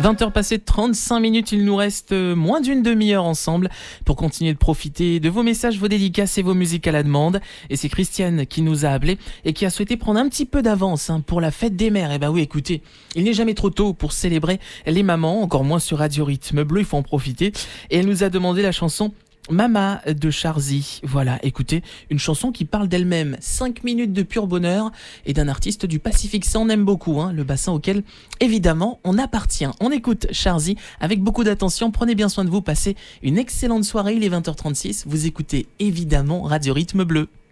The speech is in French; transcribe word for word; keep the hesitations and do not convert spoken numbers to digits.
vingt heures passées de trente-cinq minutes, il nous reste moins d'une demi-heure ensemble pour continuer de profiter de vos messages, vos dédicaces et vos musiques à la demande. Et c'est Christiane qui nous a appelé et qui a souhaité prendre un petit peu d'avance hein, pour la fête des mères. Et bah oui, écoutez, il n'est jamais trop tôt pour célébrer les mamans, encore moins sur Radio Rythme Bleu, il faut en profiter. Et elle nous a demandé la chanson Mama de Charzy. Voilà, écoutez, une chanson qui parle d'elle-même, cinq minutes de pur bonheur et d'un artiste du Pacifique. Ça, on aime beaucoup, hein, le bassin auquel, évidemment, on appartient. On écoute Charzy avec beaucoup d'attention. Prenez bien soin de vous, passez une excellente soirée. Il est vingt heures trente-six. Vous écoutez évidemment Radio Rythme Bleu.